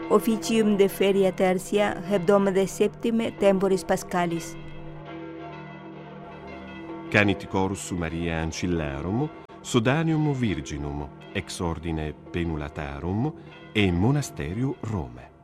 officium de feria tertia, hebdomade septime, temporis pascalis. Canit chorus Maria Ancillarum, Sodanium Virginum, ex ordine Penulatarum, e Monasterium Rome.